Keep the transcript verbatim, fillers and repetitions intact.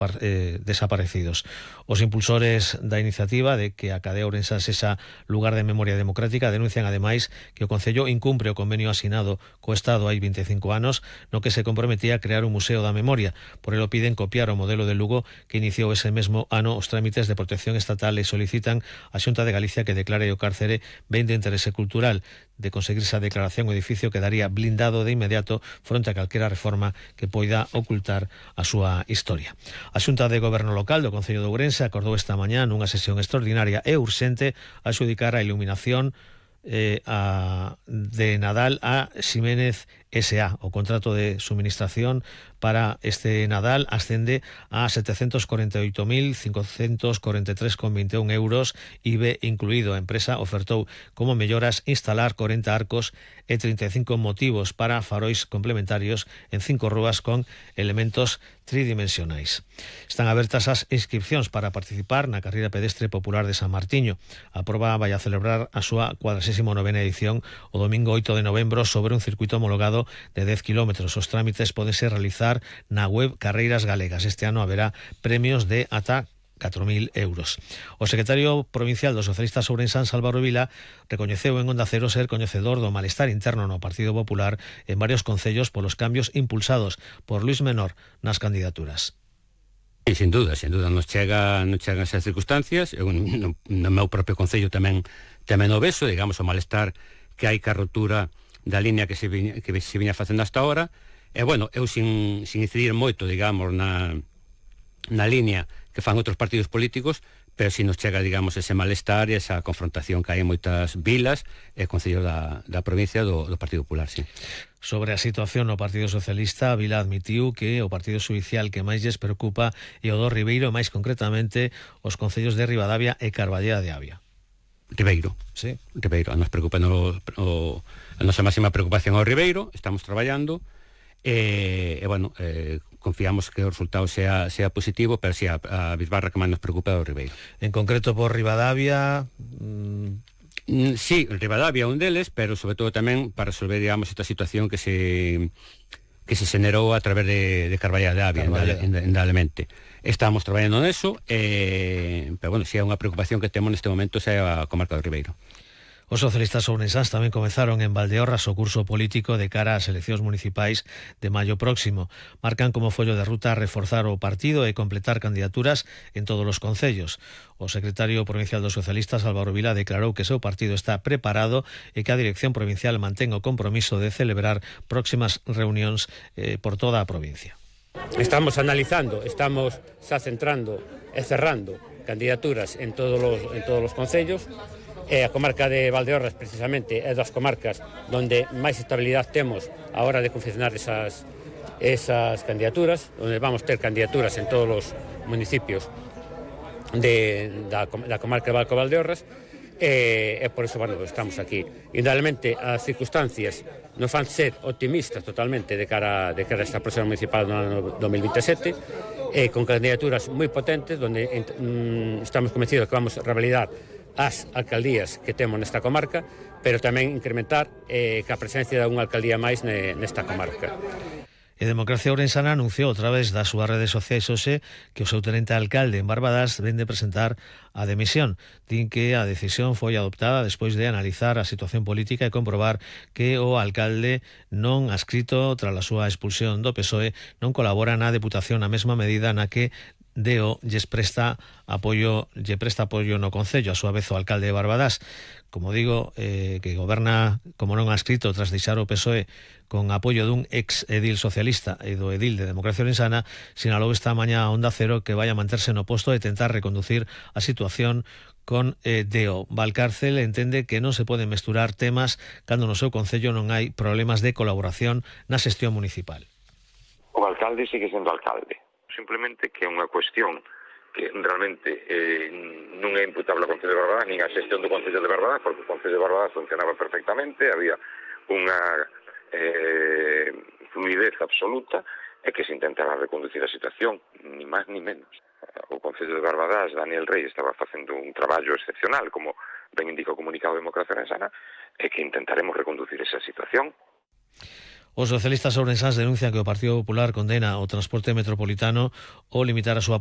eh, desaparecidos. Os impulsores da iniciativa de que a cadea ourensá sexa lugar de memoria democrática denuncian ademais que o Concello incumpre o convenio asinado co Estado hai vinte e cinco anos no que se comprometía a crear un museo da memoria. Por elo piden copiar o modelo de Lugo que iniciou ese mesmo ano os trámites de protección estatal e solicitan a Xunta de Galicia que declare o cárcere ben de interese cultural. De conseguirse a declaración, o edificio quedaría blindado de inmediato fronte a calquera reforma que poida ocultar a súa historia. A Xunta de Goberno Local do Concello de Ourense acordou esta mañá nunha sesión extraordinaria e urxente a adxudicar a iluminación eh, a, de Nadal a Ximénez S A. O contrato de suministración para este Nadal ascende a setecentos cuarenta e oito mil cincocentos cuarenta e tres con veintiún euros, I V E incluído. A empresa ofertou como melloras instalar corenta arcos e trinta e cinco motivos para farois complementarios en cinco rúas con elementos tridimensionais. Están abertas as inscripcións para participar na carreira pedestre popular de San Martiño. A proba vai a celebrar a súa cuadragésima novena edición o domingo oito de novembro sobre un circuito homologado de dez kilómetros. Os trámites podense realizar na web Carreiras Galegas. Este ano haberá premios de ata catro mil euros. O secretario provincial dos socialistas ourensáns, Álvaro Vila, recoñeceu en Onda Cero ser coñecedor do malestar interno no Partido Popular en varios concellos polos cambios impulsados por Luís Menor nas candidaturas. E sin duda, sin duda, nos chega, nos chegan esas circunstancias. Eu, no, no meu propio concello tamén tamén o beso, digamos, o malestar que hai ca rotura da línea que se viña, que se viña facendo hasta ahora. E, bueno, eu sin, sin incidir moito, digamos, na, na línea que fan outros partidos políticos, pero si nos chega, digamos, ese malestar e esa confrontación que hai en moitas vilas e concellos da, da provincia do, do Partido Popular, sí. Sobre a situación no Partido Socialista, Vila admitiu que o partido xudicial que máis lles preocupa é o do Ribeiro, máis concretamente os concellos de Ribadavia e Carballeda de Avia. Ribeiro, sí. Ribeiro, a nos preocupa no, o, a nosa máxima preocupación ao Ribeiro, estamos traballando e, e bueno, eh, confiamos que o resultado sea, sea positivo, pero si sí, a, a bisbarra que máis nos preocupa é o Ribeiro. En concreto por Ribadavia... Mmm... Sí, Ribadavia é un deles, pero sobre todo tamén para resolver, digamos, esta situación que se que se generou a través de, de Carballeda de Avia, indudablemente. Estamos traballando neso, eh, pero bueno, si é unha preocupación que temos neste momento é a comarca do Ribeiro. Os socialistas ourensáns tamén comenzaron en Valdeorras o curso político de cara ás eleccións municipais de maio próximo. Marcan como follo de ruta reforzar o partido e completar candidaturas en todos os concellos. O secretario provincial dos socialistas, Álvaro Vila, declarou que o seu partido está preparado e que a dirección provincial mantén o compromiso de celebrar próximas reunións eh, por toda a provincia. Estamos analizando, estamos xa centrando e cerrando candidaturas en todos os, en todos os concellos. E a comarca de Valdeorras, precisamente, é das comarcas onde máis estabilidade temos a hora de confeccionar esas, esas candidaturas, onde vamos ter candidaturas en todos os municipios de, da, da comarca de Valco Valdeorras, e, e por eso, bueno, estamos aquí. Indudablemente, as circunstancias nos fan ser optimistas totalmente de cara, de cara a esta próxima municipal no ano dos mil veintisiete, e con candidaturas moi potentes, onde mm, estamos convencidos que vamos a revalidar as alcaldías que temos nesta comarca, pero tamén incrementar eh, que a presencia de unha alcaldía máis ne, nesta comarca. E Democracia Ourensana anunciou a través das súas redes sociais hoxe que o seu tenente alcalde en Barbadas ven de presentar a demisión. Din que a decisión foi adoptada despois de analizar a situación política e comprobar que o alcalde non adscrito tras a súa expulsión do P S O E non colabora na Deputación na mesma medida na que Deo lles presta apoio, lle presta apoio no Concello, a súa vez o alcalde de Barbadas, como digo, eh, que goberna como non adscrito tras deixar o P S O E con apoio dun ex edil socialista e do edil de Democracia Ourensana, sinalou esta mañá a Onda Cero que vai a manterse no posto e tentar reconducir a situación con eh, Deo. Valcárcel entende que non se poden mesturar temas cando no seu Concello non hai problemas de colaboración na xestión municipal. O alcalde sigue sendo alcalde. Simplemente que é unha cuestión que realmente eh, non é imputable ao Concello de Barbadas nin a xestión do Concello de Barbadas, porque o Concello de Barbadas funcionaba perfectamente, había unha eh, fluidez absoluta e que se intentara reconducir a situación, ni máis ni menos. O Concello de Barbadas, Daniel Rey, estaba facendo un traballo excepcional, como ben indica o comunicado de Democracia Ourensana, e que intentaremos reconducir esa situación. Os socialistas ourensáns denuncian que o Partido Popular condena o transporte metropolitano ao limitar a súa